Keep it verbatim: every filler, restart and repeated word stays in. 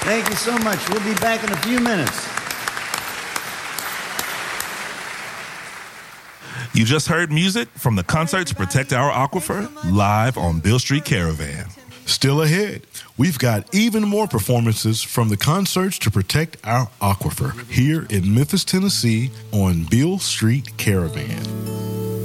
Thank you so much. We'll be back in a few minutes. You just heard music from the Concert to Protect Our Aquifer live on Beale Street Caravan. Still ahead, we've got even more performances from the Concerts to Protect Our Aquifer here in Memphis, Tennessee on Beale Street Caravan.